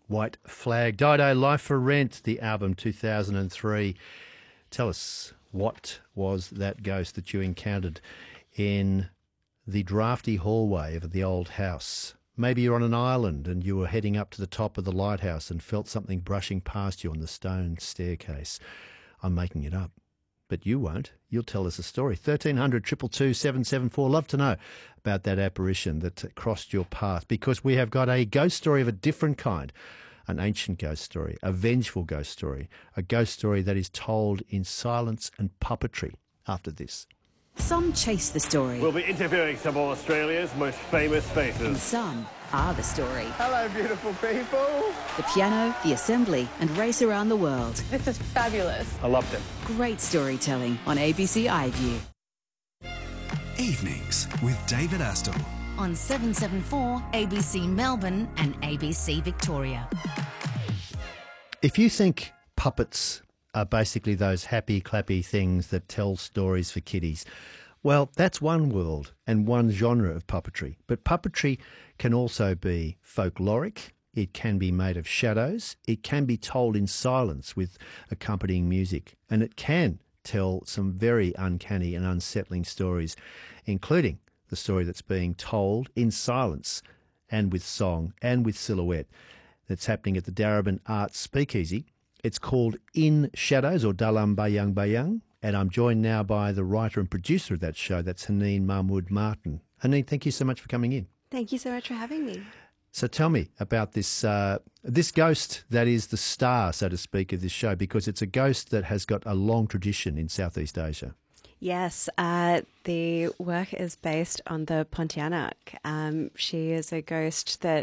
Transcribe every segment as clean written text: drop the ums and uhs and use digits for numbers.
White Flag. Dido, Life for Rent, the album 2003. Tell us, what was that ghost that you encountered in the drafty hallway of the old house? Maybe you're on an island and you were heading up to the top of the lighthouse and felt something brushing past you on the stone staircase. I'm making it up. But you won't. You'll tell us a story. 1300 222 774. Love to know about that apparition that crossed your path, because we have got a ghost story of a different kind, an ancient ghost story, a vengeful ghost story, a ghost story that is told in silence and puppetry after this. Some chase the story. We'll be interviewing some of Australia's most famous And faces. some are the story. Hello, beautiful people. The piano, the assembly, and race around the world. This is fabulous. I loved it. Great storytelling on ABC iView. Evenings with David Astle. On 774 ABC Melbourne and ABC Victoria. If you think puppets are basically those happy, clappy things that tell stories for kiddies, well, that's one world and one genre of puppetry. But puppetry can also be folkloric. It can be made of shadows. It can be told in silence with accompanying music. And it can tell some very uncanny and unsettling stories, including the story that's being told in silence and with song and with silhouette that's happening at the Darebin Arts Speakeasy. It's called In Shadows, or Dalam Bayang Bayang, and I'm joined now by the writer and producer of that show. That's Haneen Mahmood Martin. Haneen, thank you so much for coming in. Thank you so much for having me. So tell me about this this ghost that is the star, so to speak, of this show, because it's a ghost that has got a long tradition in Southeast Asia. Yes, the work is based on the Pontianak. She is a ghost that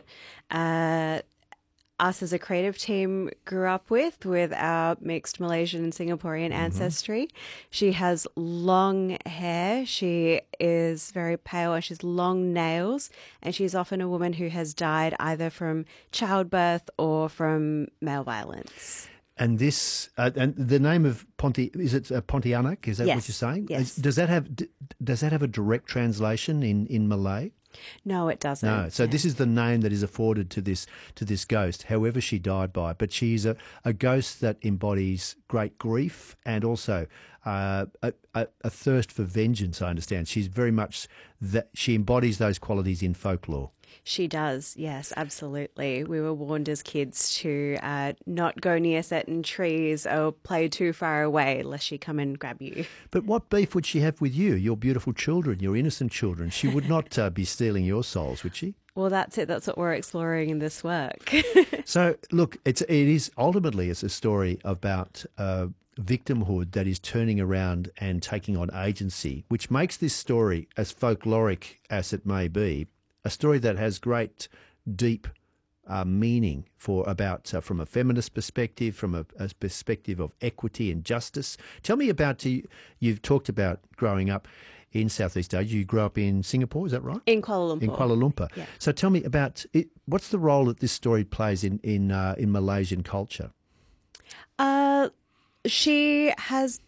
us as a creative team grew up with our mixed Malaysian and Singaporean ancestry. She has long hair, she is very pale, and she has long nails, and she's often a woman who has died either from childbirth or from male violence. And this, and the name of is it Pontianak? Is that what Yes, you're saying? yes. Does that have a direct translation in Malay? No, it doesn't. No. So this is the name that is afforded to this ghost, however she died by. But she's a ghost that embodies great grief and also a thirst for vengeance, I understand. She's very much that she embodies those qualities in folklore. She does, yes, absolutely. We were warned as kids to not go near certain trees or play too far away lest she come and grab you. But what beef would she have with you, your beautiful children, your innocent children? She would not be stealing your souls, would she? Well, that's it. That's what we're exploring in this work. So, look, it is ultimately it's a story about victimhood that is turning around and taking on agency, which makes this story, as folkloric as it may be, a story that has great, deep meaning from a feminist perspective, from a perspective of equity and justice. Tell me about, you've talked about growing up in Southeast Asia. You grew up in Singapore, is that right? In Kuala Lumpur. In Kuala Lumpur. Yeah. So tell me about it. What's the role that this story plays in Malaysian culture? She has